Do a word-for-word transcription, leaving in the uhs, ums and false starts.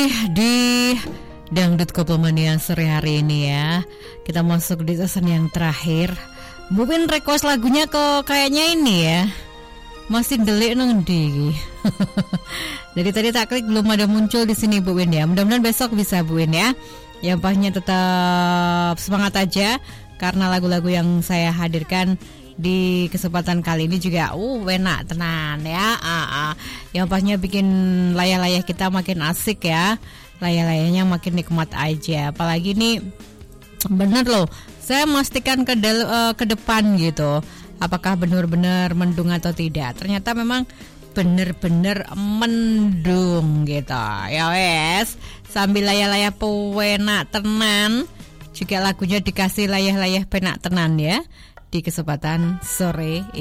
di Dangdut Kopelmania sore hari ini ya. Kita masuk di season yang terakhir. Mungkin request lagunya kok kayaknya ini ya. Masih delik nang ndi. Dari tadi tak klik belum ada muncul di sini Bu Win ya. Mudah-mudahan besok bisa Bu Win ya. Yang pastinya tetap semangat aja karena lagu-lagu yang saya hadirkan di kesempatan kali ini juga uh enak tenan ya. Ah, ah. Yang pastinya bikin layar-layar kita makin asik ya. Layar-layarnya makin nikmat aja. Apalagi nih bener loh. Saya memastikan ke del- uh, ke depan gitu. Apakah benar-benar mendung atau tidak? Ternyata memang bener-bener mendung gitu. Ya wes, sambil layah-layah penak tenan, juga lagunya dikasih layah-layah penak tenan ya di kesempatan sore